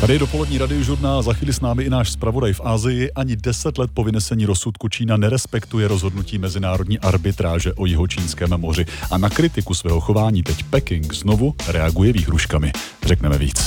Tady je dopolední radiožurnál, za chvíli s námi i náš zpravodaj v Asii. Ani 10 let po vynesení rozsudku Čína nerespektuje rozhodnutí mezinárodní arbitráže o Jihočínském moři. A na kritiku svého chování teď Peking znovu reaguje výhruškami. Řekneme víc.